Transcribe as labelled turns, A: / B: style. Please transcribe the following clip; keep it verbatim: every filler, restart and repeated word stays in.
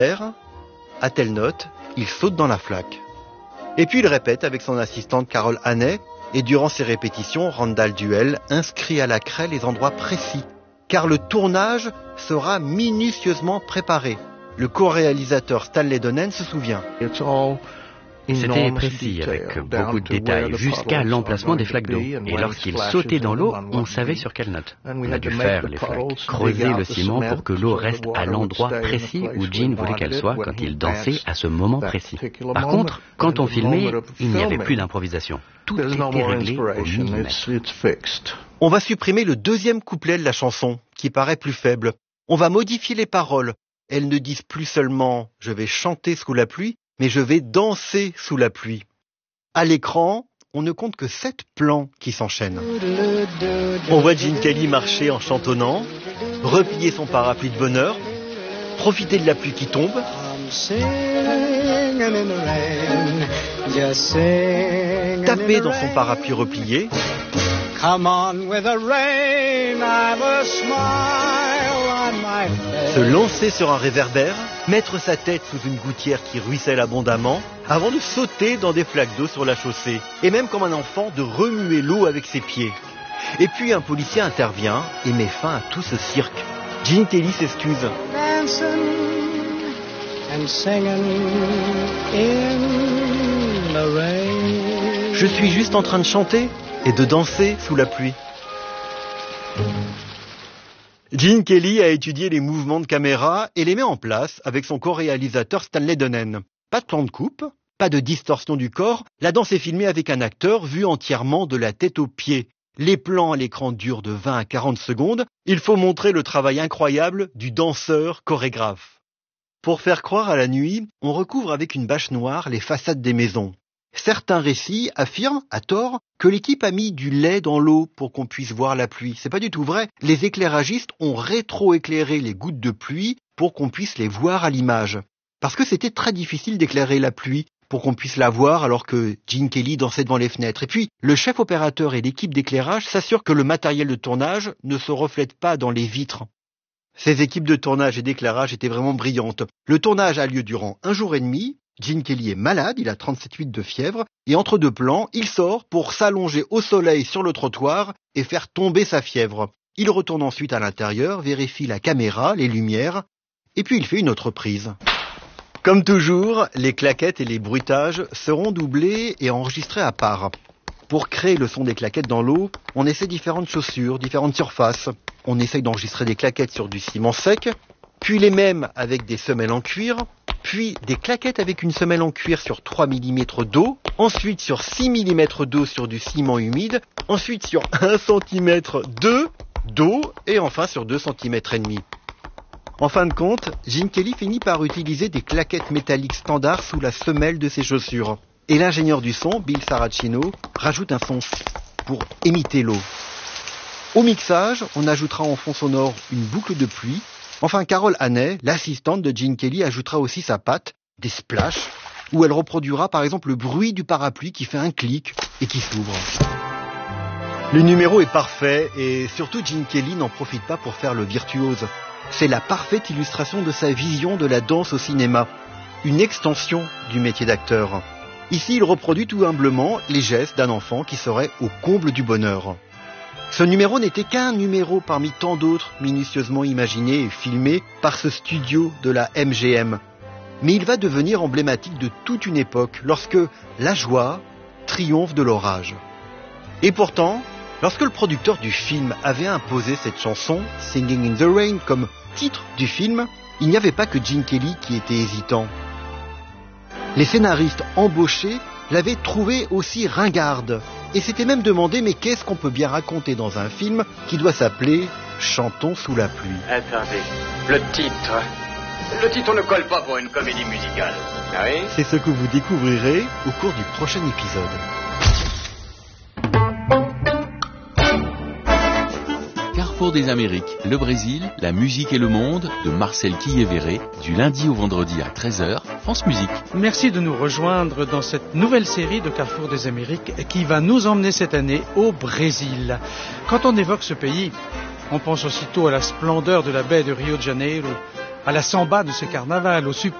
A: à telle note, il saute dans la flaque. Et puis il répète avec son assistante Carol Hannay, et durant ces répétitions, Randall Duell inscrit à la craie les endroits précis, car le tournage sera minutieusement préparé. Le co-réalisateur Stanley Donen se souvient.
B: C'était précis, avec beaucoup de détails, jusqu'à l'emplacement des flaques d'eau. Et lorsqu'il sautait dans l'eau, on savait sur quelle note. On a dû faire les flaques, creuser le ciment pour que l'eau reste à l'endroit précis où Gene voulait qu'elle soit quand il dansait à ce moment précis. Par contre, quand on filmait, il n'y avait plus d'improvisation. Tout était réglé au millimètre.
A: On va supprimer le deuxième couplet de la chanson, qui paraît plus faible. On va modifier les paroles. Elles ne disent plus seulement « je vais chanter sous la pluie », mais je vais danser sous la pluie. À l'écran, on ne compte que sept plans qui s'enchaînent. On voit Gene Kelly marcher en chantonnant, replier son parapluie de bonheur, profiter de la pluie qui tombe, taper dans son parapluie replié, se lancer sur un réverbère, mettre sa tête sous une gouttière qui ruisselle abondamment, avant de sauter dans des flaques d'eau sur la chaussée, et même comme un enfant de remuer l'eau avec ses pieds. Et puis un policier intervient et met fin à tout ce cirque. Gene Kelly s'excuse. Je suis juste en train de chanter et de danser sous la pluie. Gene Kelly a étudié les mouvements de caméra et les met en place avec son co-réalisateur Stanley Donen. Pas de plan de coupe, pas de distorsion du corps, la danse est filmée avec un acteur vu entièrement de la tête aux pieds. Les plans à l'écran durent de vingt à quarante secondes, il faut montrer le travail incroyable du danseur chorégraphe. Pour faire croire à la nuit, on recouvre avec une bâche noire les façades des maisons. Certains récits affirment, à tort, que l'équipe a mis du lait dans l'eau pour qu'on puisse voir la pluie. C'est pas du tout vrai. Les éclairagistes ont rétro-éclairé les gouttes de pluie pour qu'on puisse les voir à l'image. Parce que c'était très difficile d'éclairer la pluie pour qu'on puisse la voir alors que Gene Kelly dansait devant les fenêtres. Et puis, le chef opérateur et l'équipe d'éclairage s'assurent que le matériel de tournage ne se reflète pas dans les vitres. Ces équipes de tournage et d'éclairage étaient vraiment brillantes. Le tournage a lieu durant un jour et demi. Gene Kelly est malade, il a trente-sept virgule huit de fièvre, et entre deux plans, il sort pour s'allonger au soleil sur le trottoir et faire tomber sa fièvre. Il retourne ensuite à l'intérieur, vérifie la caméra, les lumières, et puis il fait une autre prise. Comme toujours, les claquettes et les bruitages seront doublés et enregistrés à part. Pour créer le son des claquettes dans l'eau, on essaie différentes chaussures, différentes surfaces. On essaye d'enregistrer des claquettes sur du ciment sec, puis les mêmes avec des semelles en cuir, puis des claquettes avec une semelle en cuir sur trois millimètres d'eau, ensuite sur six millimètres d'eau sur du ciment humide, ensuite sur un centimètre d'eau, et enfin sur deux centimètres et demi. En fin de compte, Gene Kelly finit par utiliser des claquettes métalliques standards sous la semelle de ses chaussures. Et l'ingénieur du son, Bill Saracino, rajoute un son pour imiter l'eau. Au mixage, on ajoutera en fond sonore une boucle de pluie. Enfin, Carol Hannay, l'assistante de Gene Kelly, ajoutera aussi sa patte, des splashs, où elle reproduira par exemple le bruit du parapluie qui fait un clic et qui s'ouvre. Le numéro est parfait et surtout Gene Kelly n'en profite pas pour faire le virtuose. C'est la parfaite illustration de sa vision de la danse au cinéma, une extension du métier d'acteur. Ici, il reproduit tout humblement les gestes d'un enfant qui serait au comble du bonheur. Ce numéro n'était qu'un numéro parmi tant d'autres minutieusement imaginés et filmés par ce studio de la M G M. Mais il va devenir emblématique de toute une époque lorsque la joie triomphe de l'orage. Et pourtant, lorsque le producteur du film avait imposé cette chanson, Singing in the Rain, comme titre du film, il n'y avait pas que Gene Kelly qui était hésitant. Les scénaristes embauchés l'avaient trouvée aussi ringarde et s'étaient même demandé mais qu'est-ce qu'on peut bien raconter dans un film qui doit s'appeler Chantons sous la pluie.
C: Attendez, le titre... Le titre ne colle pas pour une comédie musicale. Ah oui ?
A: C'est ce que vous découvrirez au cours du prochain épisode.
D: Carrefour des Amériques, le Brésil, la musique et le monde, de Marcel Quillévéré, du lundi au vendredi à treize heures, France Musique.
E: Merci de nous rejoindre dans cette nouvelle série de Carrefour des Amériques qui va nous emmener cette année au Brésil. Quand on évoque ce pays, on pense aussitôt à la splendeur de la baie de Rio de Janeiro, à la samba de ce carnaval, au